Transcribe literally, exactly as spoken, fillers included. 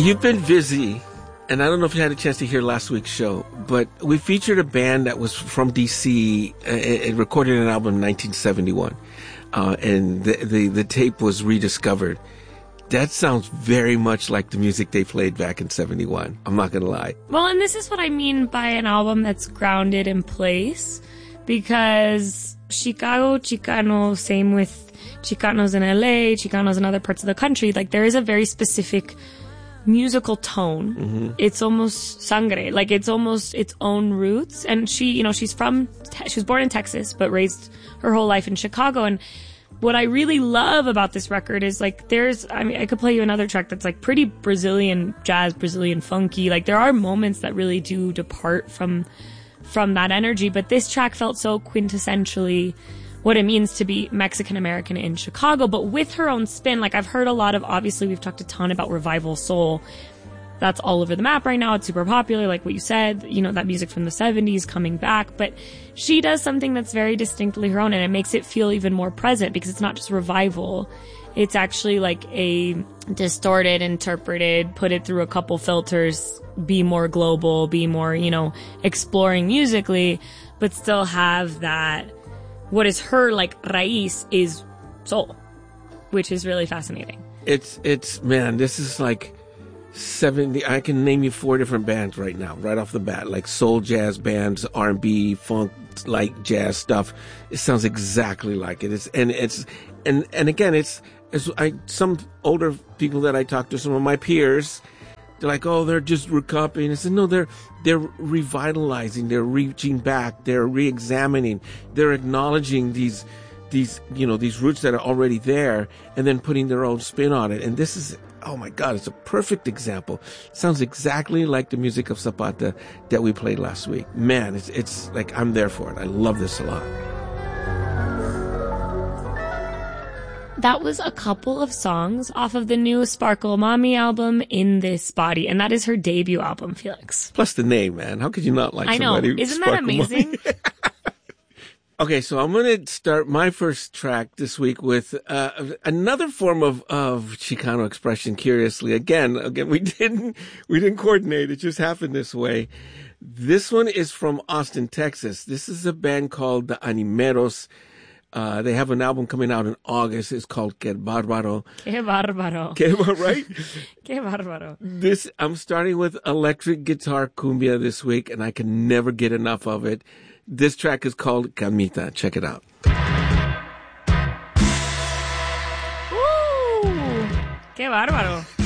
You've been busy, and I don't know if you had a chance to hear last week's show, but we featured a band that was from D C. Uh, it recorded an album in nineteen seventy-one, uh, and the, the the tape was rediscovered. That sounds very much like the music they played back in seventy-one. I'm not going to lie. Well, and this is what I mean by an album that's grounded in place, because Chicago, Chicano, same with Chicanos in L A, Chicanos in other parts of the country, like there is a very specific musical tone. Mm-hmm. It's almost sangre, like it's almost its own roots. And she, you know, she's from, she was born in Texas, but raised her whole life in Chicago. And what I really love about this record is like there's, I mean, I could play you another track that's like pretty Brazilian jazz, Brazilian funky. Like there are moments that really do depart from, from that energy. But this track felt so quintessentially what it means to be Mexican American in Chicago, but with her own spin. Like I've heard a lot of, obviously we've talked a ton about revival soul. That's all over the map right now. It's super popular, like what you said, you know, that music from the seventies coming back. But she does something that's very distinctly her own, and it makes it feel even more present because it's not just revival. It's actually like a distorted, interpreted, put it through a couple filters, be more global, be more, you know, exploring musically, but still have that. What is her, like, raíz is soul, which is really fascinating. It's, it's, man, this is like seventy, I can name you four different bands right now, right off the bat, like soul jazz bands, R and B, funk, like jazz stuff. It sounds exactly like it. It's, and it's, and, and again, it's, it's, I, some older people that I talk to, some of my peers, they're like, oh, they're just recopying. I said, no, they're they're revitalizing. They're reaching back. They're re-examining. They're acknowledging these these you know these roots that are already there, and then putting their own spin on it. And this is, oh my God, it's a perfect example. It sounds exactly like the music of Zapata that we played last week. Man, it's it's like I'm there for it. I love this a lot. That was a couple of songs off of the new Sparkle Mommy album, In This Body. And that is her debut album, Felix. Plus the name, man. How could you not like I know. somebody? Isn't Sparkle that amazing? Okay, so I'm going to start my first track this week with uh, another form of, of Chicano expression, curiously. Again, again, we didn't, we didn't coordinate. It just happened this way. This one is from Austin, Texas. This is a band called the Animeros. Uh, they have an album coming out in August. It's called Que Bárbaro. Que Bárbaro. Que, right? Que Bárbaro. This, I'm starting with electric guitar cumbia this week, and I can never get enough of it. This track is called Camita. Check it out. Woo! Que Bárbaro.